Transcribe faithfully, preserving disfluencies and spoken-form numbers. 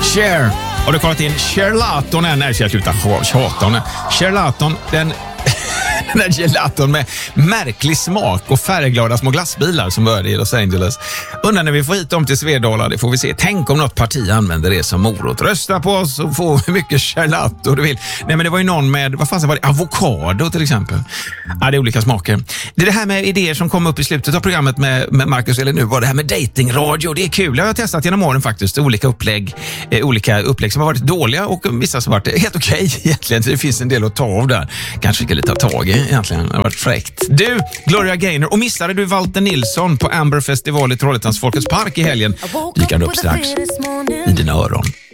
Cher. Har du kollat in Cherlaton? Nej, jag ska sluta tjata. Cherlaton, den... Den där gelaton med märklig smak och färgglada små glassbilar som började i Los Angeles. Undrar när vi får hit dem till Svedala, det får vi se. Tänk om något parti använder det som morot. Rösta på oss och få hur mycket gelato du vill. Nej, men det var ju någon med, vad fan var det? Avokado till exempel. Ja, det är olika smaker. Det är det här med idéer som kom upp i slutet av programmet med, med Marcus, eller nu var det här med datingradio. Det är kul. Jag har testat genom åren faktiskt. Olika upplägg, eh, olika upplägg som har varit dåliga och vissa som har varit helt okej okay, egentligen. Det finns en del att ta av där. Kanske ska lite ta tag i egentligen. Det har varit fräckt. Du, Gloria Gaynor. Och missade du Walter Nilsson på Amber Festival i Trollhättans Folkets Park i helgen? Dyker han upp strax i dina öron.